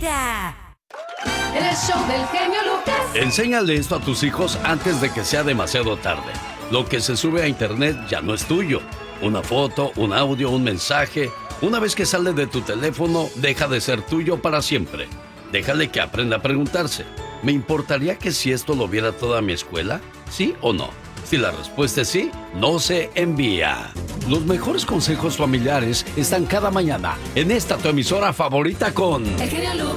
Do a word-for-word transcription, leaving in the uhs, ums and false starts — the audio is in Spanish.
favorita. En el show del genio Lucas. Enséñale esto a tus hijos antes de que sea demasiado tarde. Lo que se sube a internet ya no es tuyo. Una foto, un audio, un mensaje. Una vez que sale de tu teléfono, deja de ser tuyo para siempre. Déjale que aprenda a preguntarse: ¿me importaría que si esto lo viera toda mi escuela? ¿Sí o no? Si la respuesta es sí, no se envía. Los mejores consejos familiares están cada mañana en esta tu emisora favorita con... El genio Lucas.